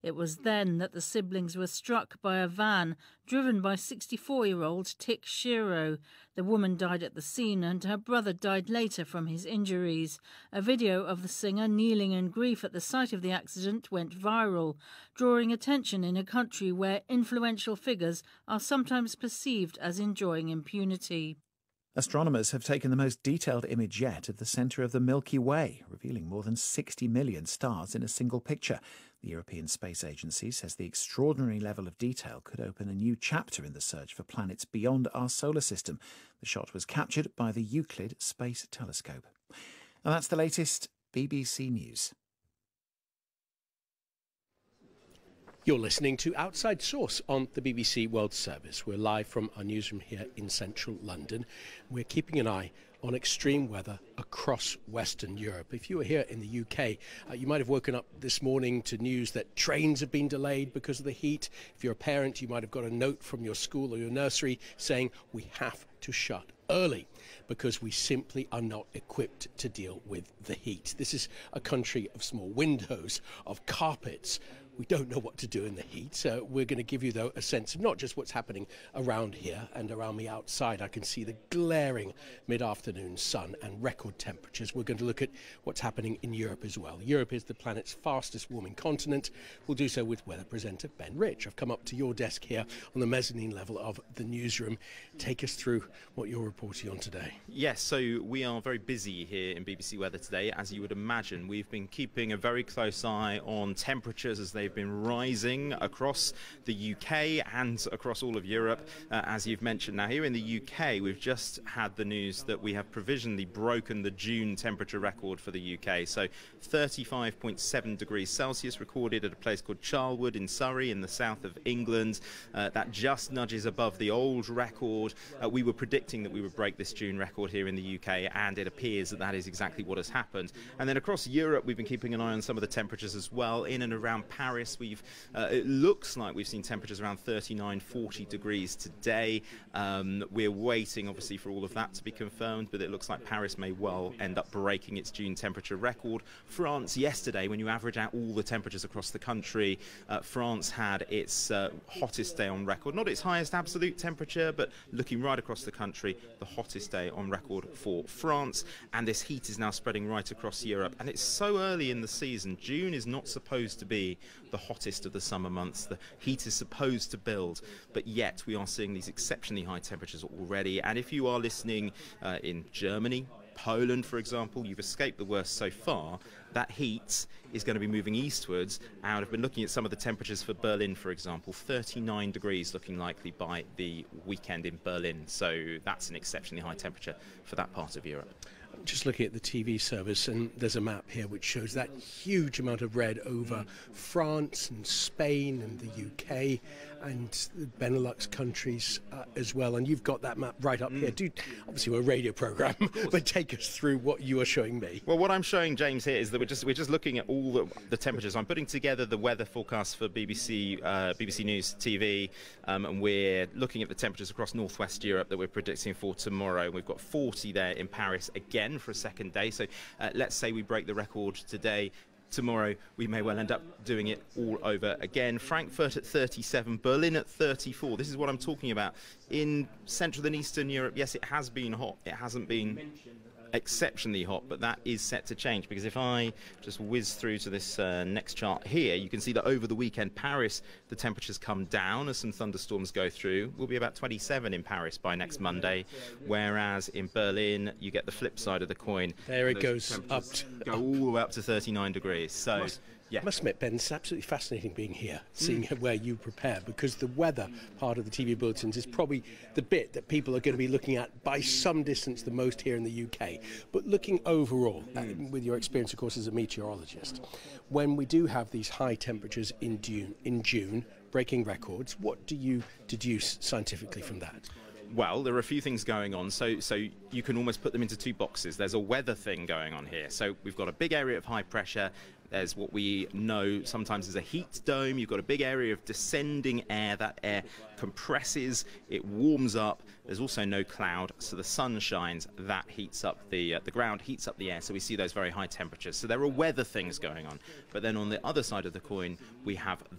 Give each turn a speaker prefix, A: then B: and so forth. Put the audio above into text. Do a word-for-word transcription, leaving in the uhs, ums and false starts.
A: It was then that the siblings were struck by a van driven by sixty-four-year-old Tick Shiro. The woman died at the scene and her brother died later from his injuries. A video of the singer kneeling in grief at the site of the accident went viral, drawing attention in a country where influential figures are sometimes perceived as enjoying impunity.
B: Astronomers have taken the most detailed image yet of the centre of the Milky Way, revealing more than sixty million stars in a single picture. The European Space Agency says the extraordinary level of detail could open a new chapter in the search for planets beyond our solar system. The shot was captured by the Euclid Space Telescope. And that's the latest B B C News.
C: You're listening to Outside Source on the B B C World Service. We're live from our newsroom here in central London. We're keeping an eye on extreme weather across Western Europe. If you were here in the U K, uh, you might have woken up this morning to news that trains have been delayed because of the heat. If you're a parent, you might have got a note from your school or your nursery saying we have to shut early because we simply are not equipped to deal with the heat. This is a country of small windows, of carpets. We don't know what to do in the heat, so we're going to give you, though, a sense of not just what's happening around here and around me outside. I can see the glaring mid-afternoon sun and record temperatures. We're going to look at what's happening in Europe as well. Europe is the planet's fastest warming continent. We'll do so with weather presenter Ben Rich. I've come up to your desk here on the mezzanine level of the newsroom. Take us through what you're reporting on today.
D: Yes, so we are very busy here in B B C Weather today. As you would imagine, we've been keeping a very close eye on temperatures as they've been rising across the U K and across all of Europe, uh, as you've mentioned. Now, here in the U K, we've just had the news that we have provisionally broken the June temperature record for the U K. So thirty-five point seven degrees Celsius recorded at a place called Charlwood in Surrey in the south of England. Uh, that just nudges above the old record. Uh, we were predicting that we would break this June record here in the U K, and it appears that that is exactly what has happened. And then across Europe, we've been keeping an eye on some of the temperatures as well. In and around Paris, we've uh, it looks like we've seen temperatures around thirty-nine, forty degrees today. Um, we're waiting, obviously, for all of that to be confirmed, but it looks like Paris may well end up breaking its June temperature record. France, yesterday, when you average out all the temperatures across the country, uh, France had its uh, hottest day on record. Not its highest absolute temperature, but looking right across the country, the hottest day on record for France. And this heat is now spreading right across Europe. And it's so early in the season. June is not supposed to be the hottest of the summer months. The heat is supposed to build, but yet we are seeing these exceptionally high temperatures already. And if you are listening uh, in Germany, Poland, for example, you've escaped the worst so far. That heat is going to be moving eastwards, and I've been looking at some of the temperatures for Berlin, for example. thirty-nine degrees looking likely by the weekend in Berlin, so that's an exceptionally high temperature for that part of Europe.
C: I'm just looking at the T V service, and there's a map here which shows that huge amount of red over mm. France and Spain and the U K and the Benelux countries uh, as well. And you've got that map right up mm. here. Do, obviously, we're a radio programme, but take us through what you are showing me.
D: Well, what I'm showing James here is that we're just we're just looking at all the, the temperatures. I'm putting together the weather forecast for B B C uh, B B C News T V, um, and we're looking at the temperatures across northwest Europe that we're predicting for tomorrow. We've got forty there in Paris again for a second day. So uh, let's say we break the record today. Tomorrow we may well end up doing it all over again. Frankfurt at thirty-seven, Berlin at thirty-four. This is what I'm talking about. In Central and Eastern Europe, yes, it has been hot. It hasn't been exceptionally hot, but that is set to change, because if I just whiz through to this uh, next chart here, you can see that over the weekend, Paris, the temperatures come down as some thunderstorms go through. We'll be about twenty-seven in Paris by next Monday, whereas in Berlin, you get the flip side of the coin.
C: There it goes up.
D: Go all the way up to thirty-nine degrees. So.
C: Must
D: Yeah.
C: I must admit, Ben, it's absolutely fascinating being here, seeing mm. where you prepare, because the weather part of the T V bulletins is probably the bit that people are going to be looking at by some distance the most here in the U K. But looking overall, mm. uh, with your experience, of course, as a meteorologist, when we do have these high temperatures in June, in June, breaking records, what do you deduce scientifically from that?
D: Well, there are a few things going on, so so you can almost put them into two boxes. There's a weather thing going on here. So we've got a big area of high pressure. There's what we know sometimes as a heat dome. You've got a big area of descending air. That air compresses, it warms up. There's also no cloud, so the sun shines. That heats up the uh, the ground, heats up the air, so we see those very high temperatures. So there are weather things going on. But then on the other side of the coin, we have